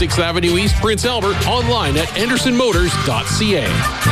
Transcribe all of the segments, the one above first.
6th Avenue East, Prince Albert, online at andersonmotors.ca.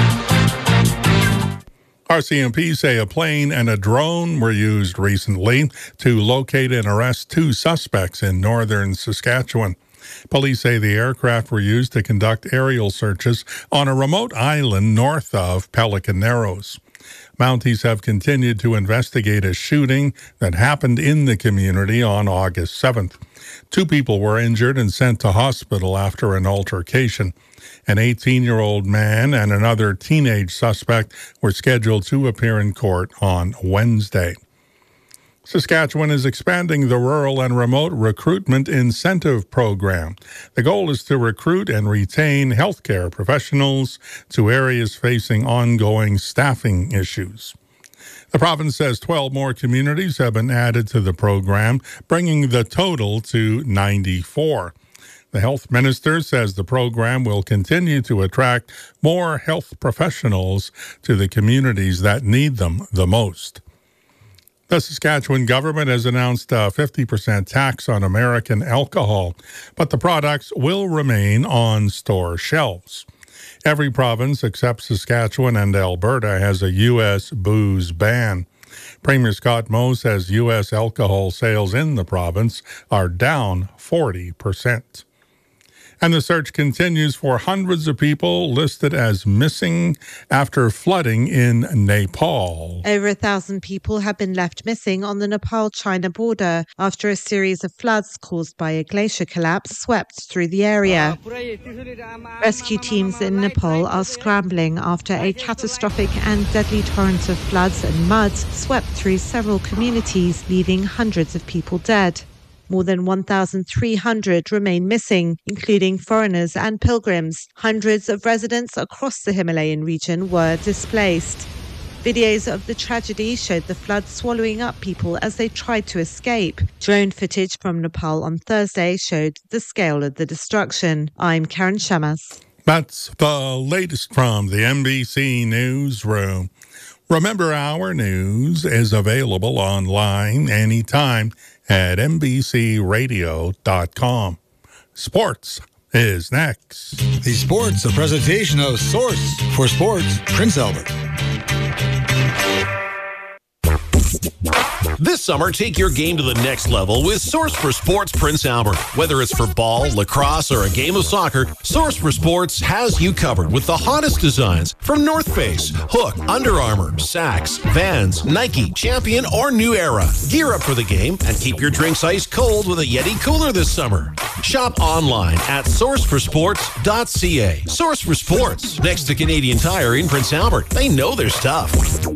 RCMP say a plane and a drone were used recently to locate and arrest 2 suspects in northern Saskatchewan. Police say the aircraft were used to conduct aerial searches on a remote island north of Pelican Narrows. Mounties have continued to investigate a shooting that happened in the community on August 7th. 2 people were injured and sent to hospital after an altercation. An 18-year-old man and another teenage suspect were scheduled to appear in court on Wednesday. Saskatchewan is expanding the Rural and Remote Recruitment Incentive Program. The goal is to recruit and retain healthcare professionals to areas facing ongoing staffing issues. The province says 12 more communities have been added to the program, bringing the total to 94. The health minister says the program will continue to attract more health professionals to the communities that need them the most. The Saskatchewan government has announced a 50% tax on American alcohol, but the products will remain on store shelves. Every province except Saskatchewan and Alberta has a U.S. booze ban. Premier Scott Moe says U.S. alcohol sales in the province are down 40%. And the search continues for hundreds of people listed as missing after flooding in Nepal. Over 1,000 people have been left missing on the Nepal-China border after a series of floods caused by a glacier collapse swept through the area. Rescue teams in Nepal are scrambling after a catastrophic and deadly torrent of floods and mud swept through several communities, leaving hundreds of people dead. More than 1,300 remain missing, including foreigners and pilgrims. Hundreds of residents across the Himalayan region were displaced. Videos of the tragedy showed the flood swallowing up people as they tried to escape. Drone footage from Nepal on Thursday showed the scale of the destruction. I'm Karen Shamas. That's the latest from the NBC Newsroom. Remember, our news is available online anytime at NBCRadio.com. Sports is next. The Sports, a presentation of Source for Sports, Prince Albert. This summer, take your game to the next level with Source for Sports Prince Albert. Whether it's for ball, lacrosse, or a game of soccer, Source for Sports has you covered with the hottest designs from North Face, Hook, Under Armour, Sax, Vans, Nike, Champion, or New Era. Gear up for the game and keep your drinks ice cold with a Yeti cooler this summer. Shop online at sourceforsports.ca. Source for Sports, next to Canadian Tire in Prince Albert. They know their stuff.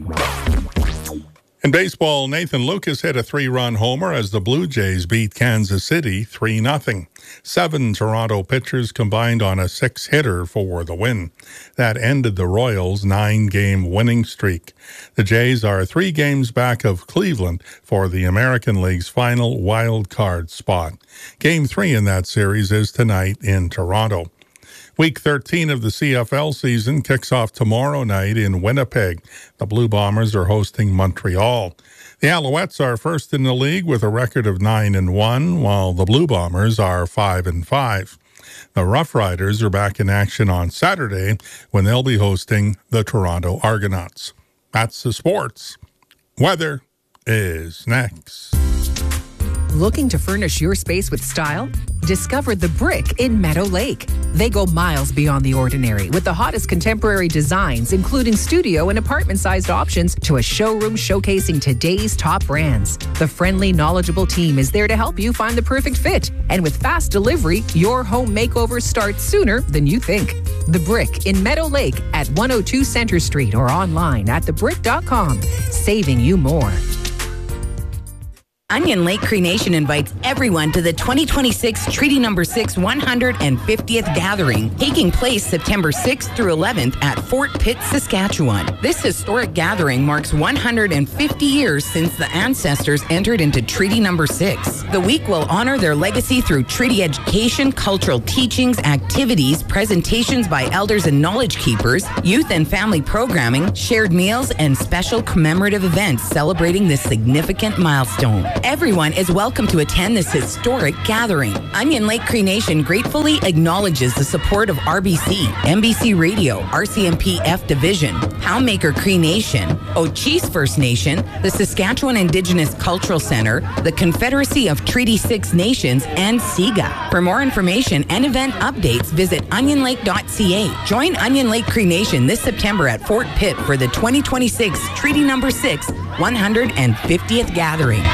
In baseball, Nathan Lucas hit a 3-run homer as the Blue Jays beat Kansas City 3-0. 7 Toronto pitchers combined on a 6-hitter for the win. That ended the Royals' 9-game winning streak. The Jays are 3 games back of Cleveland for the American League's final wild card spot. Game 3 in that series is tonight in Toronto. Week 13 of the CFL season kicks off tomorrow night in Winnipeg. The Blue Bombers are hosting Montreal. The Alouettes are first in the league with a record of 9-1, while the Blue Bombers are 5-5. The Rough Riders are back in action on Saturday when they'll be hosting the Toronto Argonauts. That's the sports. Weather is next. Looking to furnish your space with style? Discover The Brick in Meadow Lake. They go miles beyond the ordinary with the hottest contemporary designs, including studio and apartment-sized options, to a showroom showcasing today's top brands. The friendly, knowledgeable team is there to help you find the perfect fit. And with fast delivery, your home makeover starts sooner than you think. The Brick in Meadow Lake at 102 Center Street or online at thebrick.com. Saving you more. Onion Lake Cree Nation invites everyone to the 2026 Treaty No. 6 150th Gathering, taking place September 6th through 11th at Fort Pitt, Saskatchewan. This historic gathering marks 150 years since the ancestors entered into Treaty No. 6. The week will honor their legacy through treaty education, cultural teachings, activities, presentations by elders and knowledge keepers, youth and family programming, shared meals, and special commemorative events celebrating this significant milestone. Everyone is welcome to attend this historic gathering. Onion Lake Cree Nation gratefully acknowledges the support of RBC, NBC Radio, RCMP F Division, Poundmaker Cree Nation, Ochese First Nation, the Saskatchewan Indigenous Cultural Center, the Confederacy of Treaty 6 Nations, and SIGA. For more information and event updates, visit onionlake.ca. Join Onion Lake Cree Nation this September at Fort Pitt for the 2026 Treaty Number 6 150th Gathering.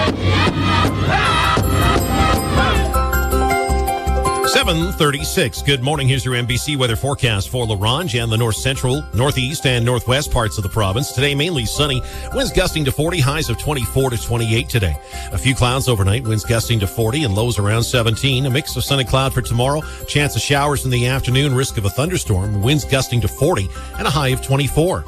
7:36. Good morning. Here's your NBC weather forecast for La Ronge and the north central, northeast, and northwest parts of the province. Today, mainly sunny. Winds gusting to 40, highs of 24 to 28 today. A few clouds overnight, winds gusting to 40 and lows around 17. A mix of sun and cloud for tomorrow. Chance of showers in the afternoon, risk of a thunderstorm. Winds gusting to 40 and a high of 24.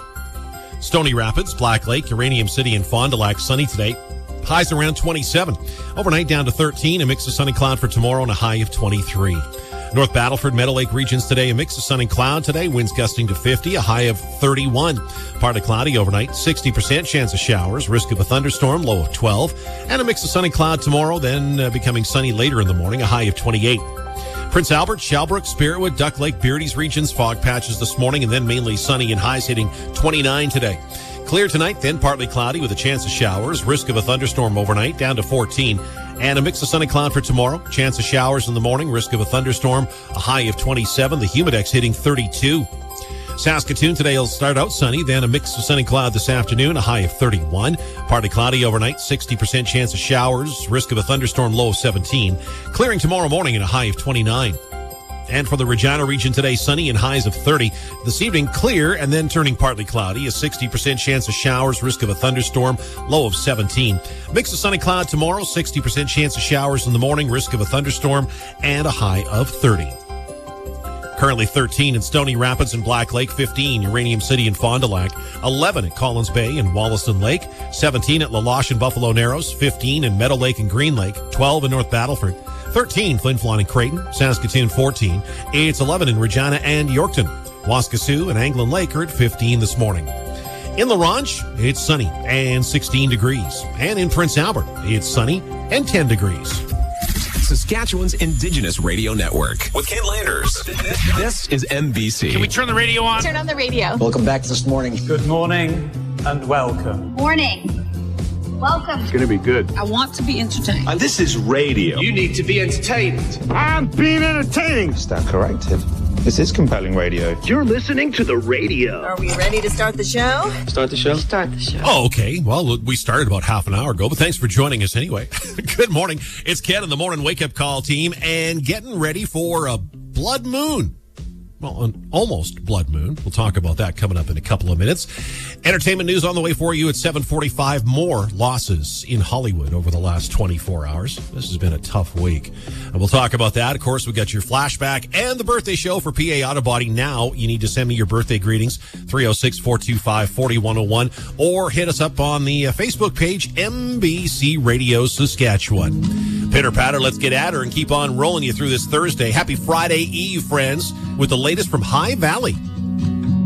Stony Rapids, Black Lake, Uranium City, and Fond du Lac sunny today. Highs around 27. Overnight down to 13. A mix of sun and cloud for tomorrow and a high of 23. North Battleford, Meadow Lake regions today. A mix of sun and cloud today. Winds gusting to 50. A high of 31. Partly cloudy overnight. 60% chance of showers. Risk of a thunderstorm. Low of 12. And a mix of sun and cloud tomorrow. Then becoming sunny later in the morning. A high of 28. Prince Albert, Shalbrook, Spiritwood, Duck Lake, Beardy's regions. Fog patches this morning and then mainly sunny and highs hitting 29 today. Clear tonight, then partly cloudy with a chance of showers. Risk of a thunderstorm overnight, down to 14. And a mix of sun and cloud for tomorrow. Chance of showers in the morning. Risk of a thunderstorm. A high of 27. The Humidex hitting 32. Saskatoon today will start out sunny, then a mix of sun and cloud this afternoon. A high of 31. Partly cloudy overnight. 60% chance of showers. Risk of a thunderstorm. Low of 17. Clearing tomorrow morning and a high of 29. And for the Regina region today, sunny and highs of 30. This evening, clear and then turning partly cloudy. A 60% chance of showers, risk of a thunderstorm, low of 17. Mix of sun and cloud tomorrow, 60% chance of showers in the morning, risk of a thunderstorm, and a high of 30. Currently 13 in Stony Rapids and Black Lake, 15 Uranium City and Fond du Lac, 11 at Collins Bay and Wollaston Lake, 17 at La Loche and Buffalo Narrows, 15 in Meadow Lake and Green Lake, 12 in North Battleford, 13 Flin Flon and Creighton, Saskatoon 14, it's 11 in Regina and Yorkton, Waskesiu and Anglin Lake are at 15 this morning. In La Ronge, it's sunny and 16 degrees. And in Prince Albert, it's sunny and 10 degrees. Saskatchewan's Indigenous Radio Network with Ken Landers. This is NBC. Can we turn the radio on? Turn on the radio. Welcome back this morning. Good morning and welcome. Morning. Welcome. It's going to be good. I want to be entertained. And this is radio. You need to be entertained. I'm being entertained. Stand corrected. This is compelling radio. You're listening to the radio. Are we ready to start the show? Start the show? Start the show. Oh, okay. Well, we started about half an hour ago, but thanks for joining us anyway. Good morning. It's Ken and the Morning Wake Up Call team and getting ready for a blood moon. Well, an almost blood moon. We'll talk about that coming up in a couple of minutes. Entertainment news on the way for you at 7:45. More losses in Hollywood over the last 24 hours. This has been a tough week. And we'll talk about that. Of course, we got your flashback and the birthday show for PA Auto Body. Now, you need to send me your birthday greetings, 306-425-4101, or hit us up on the Facebook page, NBC Radio Saskatchewan. Pitter patter, let's get at her and keep on rolling you through this Thursday. Happy Friday Eve, friends, with the latest from High Valley.